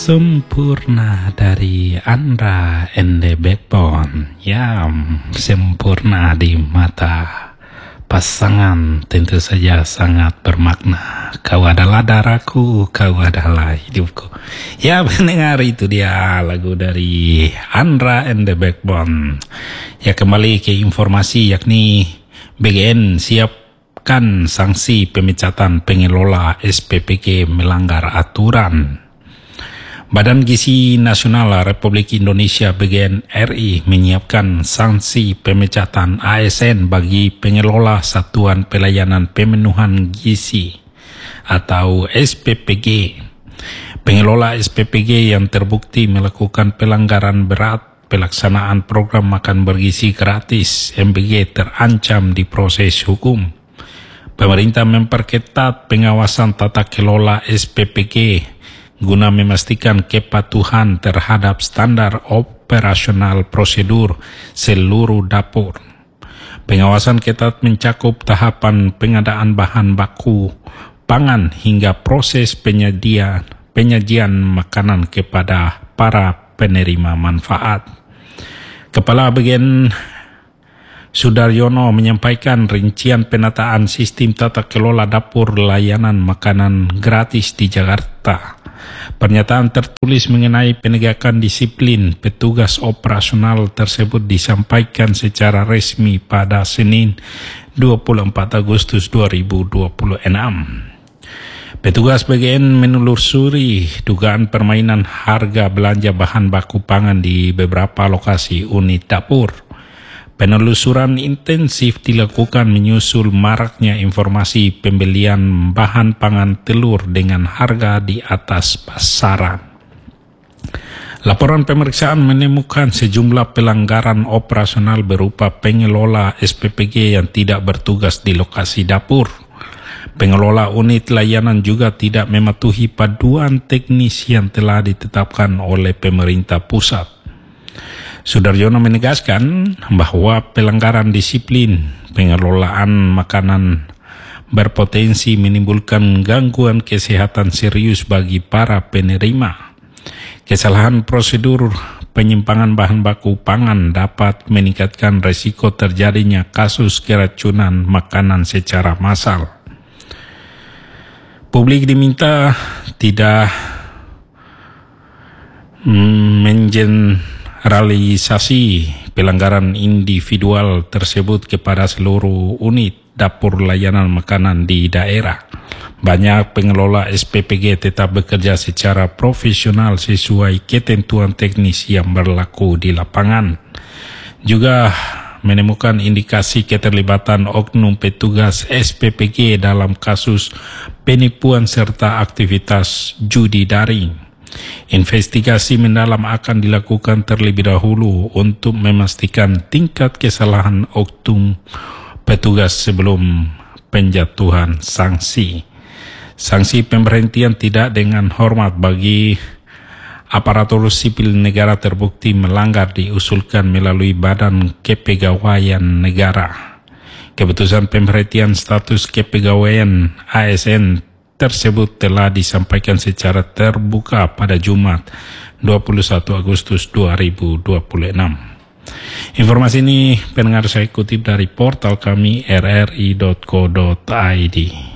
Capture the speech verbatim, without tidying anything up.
Sempurna dari Andra and the Backbone. Ya, sempurna di mata pasangan tentu saja sangat bermakna. Kau adalah darahku, kau adalah hidupku. Ya, mendengar itu dia lagu dari Andra and the Backbone. Ya, kembali ke informasi yakni B G N siapkan sanksi pemecatan pengelola S P P G melanggar aturan. Badan Gizi Nasional Republik Indonesia B G N R I menyiapkan sanksi pemecatan A S N bagi pengelola Satuan Pelayanan Pemenuhan Gizi atau S P P G. Pengelola S P P G yang terbukti melakukan pelanggaran berat pelaksanaan program makan bergizi gratis M B G terancam diproses hukum. Pemerintah memperketat pengawasan tata kelola S P P G guna memastikan kepatuhan terhadap standar operasional prosedur seluruh dapur. Pengawasan ketat mencakup tahapan pengadaan bahan baku pangan hingga proses penyajian, penyajian makanan kepada para penerima manfaat. Kepala B G N Sudaryono menyampaikan rincian penataan sistem tata kelola dapur layanan makanan gratis di Jakarta. Pernyataan tertulis mengenai penegakan disiplin petugas operasional tersebut disampaikan secara resmi pada Senin dua puluh empat Agustus dua ribu dua puluh enam. Petugas B G N menelusuri dugaan permainan harga belanja bahan baku pangan di beberapa lokasi unit dapur. Penelusuran intensif dilakukan menyusul maraknya informasi pembelian bahan pangan telur dengan harga di atas pasaran. Laporan pemeriksaan menemukan sejumlah pelanggaran operasional berupa pengelola S P P G yang tidak bertugas di lokasi dapur. Pengelola unit layanan juga tidak mematuhi paduan teknis yang telah ditetapkan oleh pemerintah pusat. Sudaryono menegaskan bahwa pelanggaran disiplin pengelolaan makanan berpotensi menimbulkan gangguan kesehatan serius bagi para penerima. Kesalahan prosedur penyimpangan bahan baku pangan dapat meningkatkan risiko terjadinya kasus keracunan makanan secara massal. Publik diminta tidak menjen realisasi pelanggaran individual tersebut kepada seluruh unit dapur layanan makanan di daerah. Banyak pengelola S P P G tetap bekerja secara profesional sesuai ketentuan teknis yang berlaku di lapangan. Juga menemukan indikasi keterlibatan oknum petugas S P P G dalam kasus penipuan serta aktivitas judi daring. Investigasi mendalam akan dilakukan terlebih dahulu untuk memastikan tingkat kesalahan oknum petugas sebelum penjatuhan sanksi. Sanksi pemberhentian tidak dengan hormat bagi aparatur sipil negara terbukti melanggar diusulkan melalui Badan Kepegawaian Negara. Keputusan pemberhentian status kepegawaian A S N tersebut telah disampaikan secara terbuka pada Jumat dua puluh satu Agustus dua ribu dua puluh enam. Informasi ini pendengar saya kutip dari portal kami r r i dot co dot i d.